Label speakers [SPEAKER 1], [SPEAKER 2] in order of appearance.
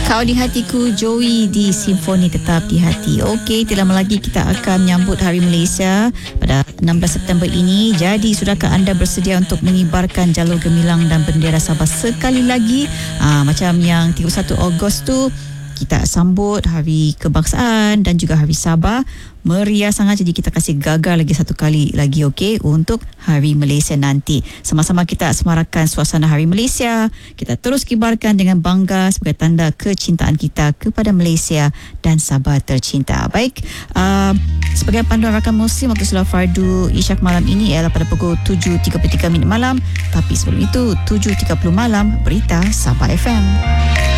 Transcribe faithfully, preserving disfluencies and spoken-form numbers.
[SPEAKER 1] Kau di hatiku, Joey di Simfoni Tetap di Hati. Okey, tidak lama lagi kita akan menyambut Hari Malaysia pada enam belas September ini. Jadi, sudahkah anda bersedia untuk mengibarkan jalur gemilang dan bendera Sabah sekali lagi? Aa, macam yang tiga puluh satu Ogos tu, kita sambut Hari Kebangsaan dan juga Hari Sabah. Meriah sangat, jadi kita kasih gagal lagi satu kali lagi, okey, untuk Hari Malaysia nanti. Sama-sama kita semarakan suasana Hari Malaysia. Kita terus kibarkan dengan bangga sebagai tanda kecintaan kita kepada Malaysia dan Sabah tercinta. Baik, uh, sebagai panduan rakan Muslim, waktu solat fardu Isyak malam ini ialah pada pukul tujuh tiga puluh tiga minit malam. Tapi sebelum itu, tujuh tiga puluh malam, berita Sabah F M.